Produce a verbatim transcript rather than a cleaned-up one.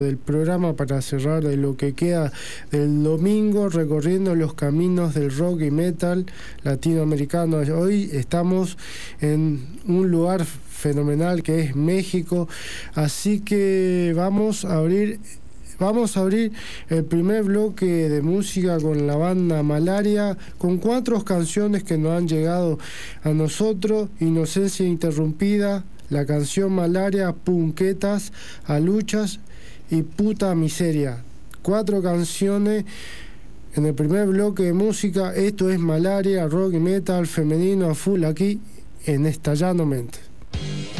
del programa para cerrar de lo que queda del domingo, recorriendo los caminos del rock y metal latinoamericano. Hoy estamos en un lugar fenomenal que es México, así que vamos a abrir Vamos a abrir el primer bloque de música con la banda Malaria, con cuatro canciones que nos han llegado a nosotros: Inocencia Interrumpida, la canción Malaria, Punquetas, Aluchas y Puta Miseria. Cuatro canciones en el primer bloque de música. Esto es Malaria, rock y metal femenino a full aquí en Estallando Mente.